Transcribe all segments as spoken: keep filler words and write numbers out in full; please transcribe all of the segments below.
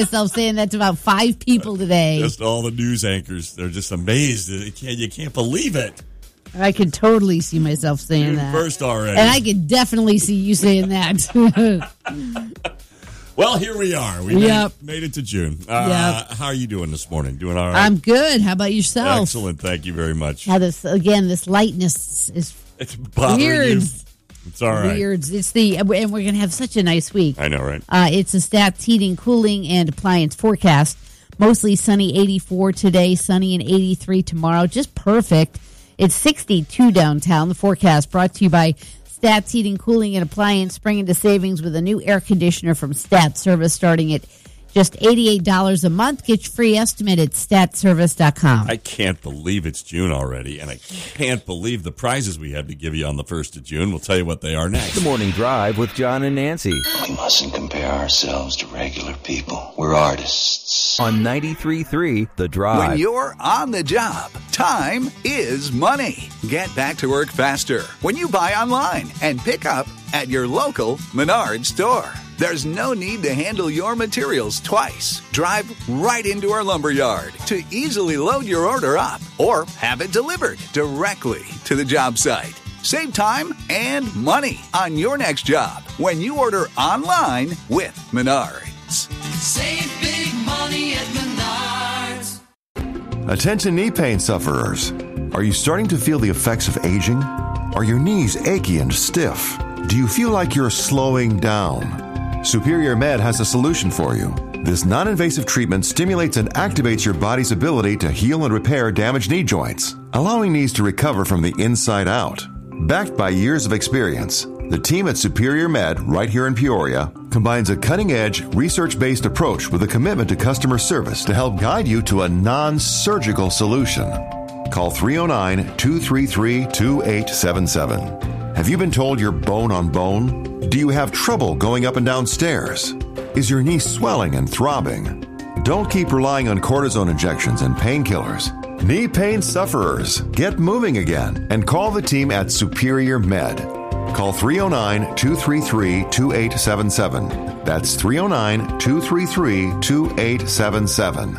myself saying that to about five people today. Just all the news anchors. They're just amazed. You can't, you can't believe it. I can totally see myself saying June that. first already. And I can definitely see you saying that. Well, here we are. We Yep. made, made it to June. Uh, Yep. How are you doing this morning? Doing all right? I'm good. How about yourself? Excellent. Thank you very much. How this again? This lightness is It's bothering weird. you. It's all right. Weird. It's the and we're going to have such a nice week. I know, right? Uh, it's a Stats Heating, Cooling, and Appliance forecast. Mostly sunny, eighty-four today. Sunny and eighty-three tomorrow. Just perfect. It's sixty-two downtown. The forecast brought to you by Stats Heating, Cooling, and Appliance. Spring into savings with a new air conditioner from Stats Service starting at just eighty-eight dollars a month. Get your free estimate at stats service dot com. I can't believe it's June already, and I can't believe the prizes we have to give you on the first of June. We'll tell you what they are next. The Morning Drive with John and Nancy. We mustn't compare ourselves to regular people. We're artists. On ninety-three point three, The Drive. When you're on the job, time is money. Get back to work faster when you buy online and pick up at your local Menards store. There's no need to handle your materials twice. Drive right into our lumberyard to easily load your order up or have it delivered directly to the job site. Save time and money on your next job when you order online with Menards. Save big money at Menards. Attention knee pain sufferers. Are you starting to feel the effects of aging? Are your knees achy and stiff? Do you feel like you're slowing down? Superior Med has a solution for you. This non-invasive treatment stimulates and activates your body's ability to heal and repair damaged knee joints, allowing knees to recover from the inside out. Backed by years of experience, the team at Superior Med, right here in Peoria, combines a cutting-edge, research-based approach with a commitment to customer service to help guide you to a non-surgical solution. Call three oh nine, two three three, two eight seven seven. Have you been told you're bone on bone? Do you have trouble going up and down stairs? Is your knee swelling and throbbing? Don't keep relying on cortisone injections and painkillers. Knee pain sufferers, get moving again and call the team at Superior Med. Call three oh nine, two three three, two eight seven seven. That's three oh nine, two three three, two eight seven seven.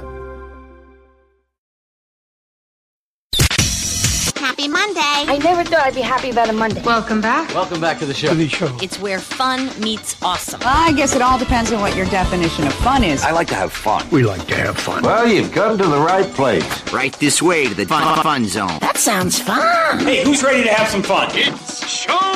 Happy Monday. I never thought I'd be happy about a Monday. Welcome back. Welcome back to the show. To the show. It's where fun meets awesome. I guess it all depends on what your definition of fun is. I like to have fun. We like to have fun. Well, you've come to the right place. Right this way to the fun, fun zone. That sounds fun. Hey, who's ready to have some fun? It's show